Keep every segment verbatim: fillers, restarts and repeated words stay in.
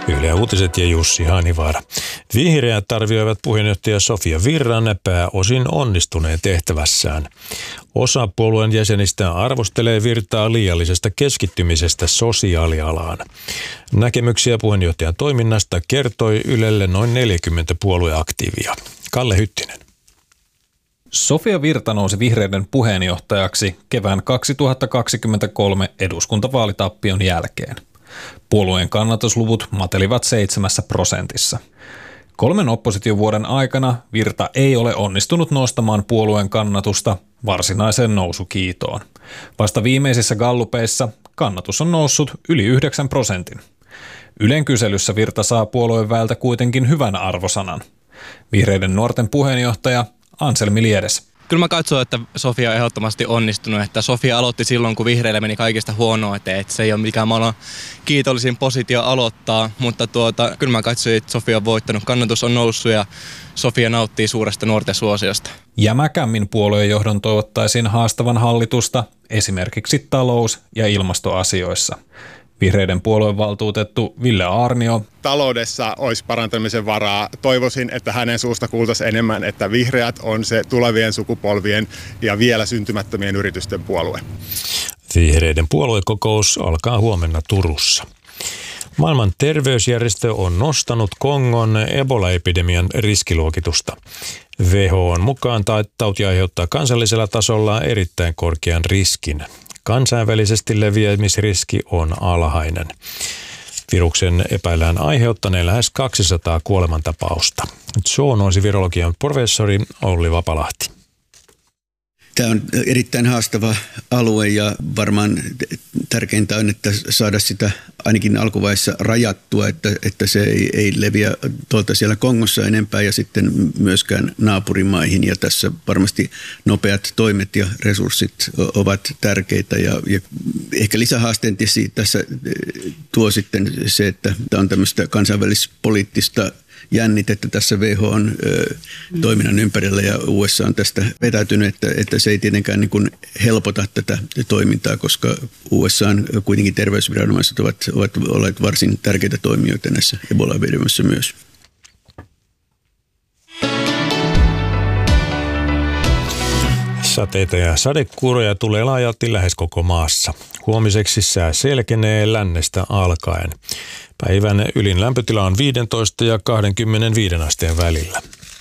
Yle Uutiset ja Jussi Hanivaara. Vihreät arvioivat puheenjohtaja Sofia Virran pääosin onnistuneen tehtävässään. Osa puolueen jäsenistä arvostelee Virtaa liiallisesta keskittymisestä sosiaalialaan. Näkemyksiä puheenjohtajan toiminnasta kertoi Ylelle noin neljäkymmentä puolueaktiivia. Kalle Hyttinen. Sofia Virta nousi vihreiden puheenjohtajaksi kevään kaksituhattakaksikymmentäkolme eduskuntavaalitappion jälkeen. Puolueen kannatusluvut matelivat seitsemässä prosentissa. Kolmen oppositiovuoden aikana Virta ei ole onnistunut nostamaan puolueen kannatusta varsinaiseen nousukiitoon. Vasta viimeisissä gallupeissa kannatus on noussut yli yhdeksän prosentin. Ylen kyselyssä Virta saa puolueen väeltä kuitenkin hyvän arvosanan. Vihreiden nuorten puheenjohtaja Anselmi Liedes. Kyllä mä katson, että Sofia on ehdottomasti onnistunut, että Sofia aloitti silloin, kun vihreille meni kaikista huonoa eteen, että se ei ole mikään maailman kiitollisin positio aloittaa, mutta tuota, kyllä mä katson, että Sofia on voittanut, kannatus on noussut ja Sofia nauttii suuresta nuorten suosiosta. Jämäkämmin puolueen johdon toivottaisiin haastavan hallitusta esimerkiksi talous- ja ilmastoasioissa. Vihreiden puoluevaltuutettu Ville Aarnio. Taloudessa olisi parantamisen varaa. Toivoisin, että hänen suusta kuultaisiin enemmän, että vihreät on se tulevien sukupolvien ja vielä syntymättömien yritysten puolue. Vihreiden puoluekokous alkaa huomenna Turussa. Maailman terveysjärjestö on nostanut Kongon Ebola-epidemian riskiluokitusta. W H O:n mukaan tauti aiheuttaa kansallisella tasolla erittäin korkean riskin. Kansainvälisesti leviämisriski on alhainen. Viruksen epäillään aiheuttaneen lähes kaksisataa kuolemantapausta. Zoonosi virologian professori Olli Vapalahti. Tämä on erittäin haastava alue ja varmaan tärkeintä on, että saada sitä ainakin alkuvaiheessa rajattua, että, että se ei, ei leviä tuolta siellä Kongossa enempää ja sitten myöskään naapurimaihin. Ja tässä varmasti nopeat toimet ja resurssit ovat tärkeitä ja, ja ehkä lisähaasteen tässä tuo sitten se, että tämä on tämmöistä kansainvälispoliittista jännitettä tässä W H O:n ö, toiminnan ympärillä ja U S A on tästä vetäytynyt, että, että se ei tietenkään niin kuin helpota tätä toimintaa, koska U S A:n kuitenkin terveysviranomaiset ovat, ovat olleet varsin tärkeitä toimijoita näissä Ebola-epidemiassa myös. Sateita ja sadekuuroja tulee laajalti lähes koko maassa. Huomiseksi sää selkenee lännestä alkaen. Päivän ylin lämpötila on viisitoista ja kaksikymmentäviisi asteen välillä.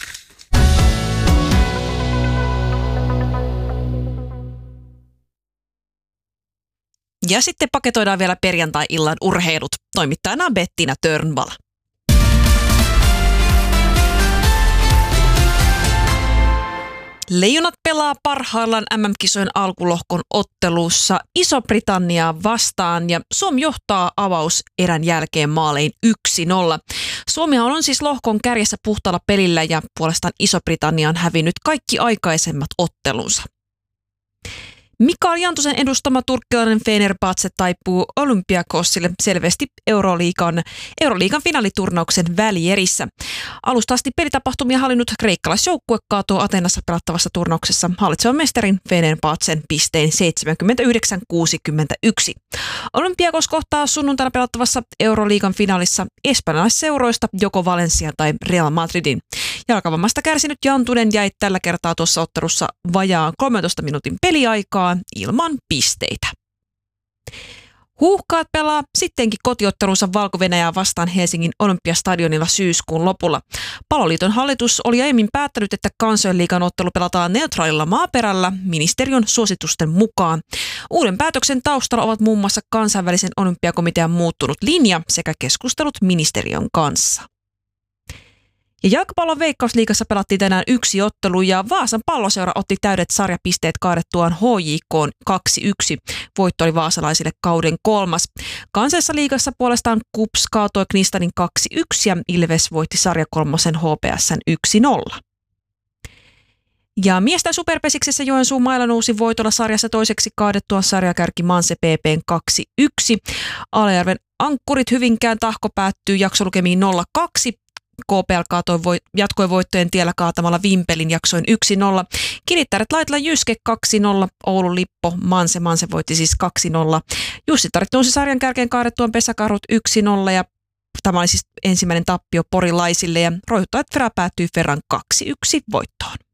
Ja sitten paketoidaan vielä perjantai-illan urheilut. Toimittajana Bettina Törnvall. Leijonat pelaa parhaillaan M M-kisojen alkulohkon ottelussa Iso-Britanniaa vastaan ja Suomi johtaa avauserän jälkeen maalein yksi nolla. Suomihan on siis lohkon kärjessä puhtaalla pelillä ja puolestaan Iso-Britannia on hävinnyt kaikki aikaisemmat ottelunsa. Mikael Jantusen edustama turkkilainen Fenerbahce taipuu Olympiakosille selvästi Euroliigan, Euroliigan finaaliturnauksen välierissä. Alusta asti pelitapahtumia hallinnut kreikkalaisjoukkue kaatoi Ateenassa pelattavassa turnauksessa hallitsevan mestarin Fenerbahcen pistein seitsemänkymmentäyhdeksän kuusikymmentäyksi. Olympiakos kohtaa sunnuntaina pelattavassa Euroliigan finaalissa espanjalaisseuroista joko Valencia tai Real Madridin. Jalkavammasta kärsinyt Jantunen jäi tällä kertaa tuossa ottelussa vajaan kolmentoista minuutin peliaikaa ilman pisteitä. Huuhkaat pelaa sittenkin kotiottelunsa Valko-Venäjää vastaan Helsingin Olympiastadionilla syyskuun lopulla. Paloliiton hallitus oli aiemmin päättänyt, että Kansainliigan ottelu pelataan neutraalilla maaperällä ministeriön suositusten mukaan. Uuden päätöksen taustalla ovat muun muassa kansainvälisen olympiakomitean muuttunut linja sekä keskustelut ministeriön kanssa. Ja jalkapallon Veikkausliigassa pelattiin tänään yksi ottelu ja Vaasan Palloseura otti täydet sarjapisteet kaadettuaan H J K:n kaksi yksi. Voitto oli vaasalaisille kauden kolmas. Kansallisessa liigassa puolestaan KuPS kaatoi Knistanin kaksi yksi ja Ilves voitti sarjakolmosen H P S:n yksi nolla. Ja miesten superpesiksessä Joensuun mailla nousi voitolla sarjassa toiseksi kaadettuaan sarjakärki Manse P P:n kaksi yksi. Alajärven ankkurit Hyvinkään tahko päättyy jaksolukemiin nolla kaksi. K P L kaatoi voit- jatkoi voittojen tiellä kaatamalla Vimpelin jaksoin yksi nolla. Kirittäret Laitla Jyske kaksi nolla. Oulu Lippo Manse. Manse voitti siis kaksi nolla. Jussittaret nousi sarjan kärkeen kaadettuaan Pesäkarhut yksi nolla ja Tämä oli siis ensimmäinen tappio porilaisille ja roihuttajat Ferra päättyy Ferran kaksi yksi voittoon.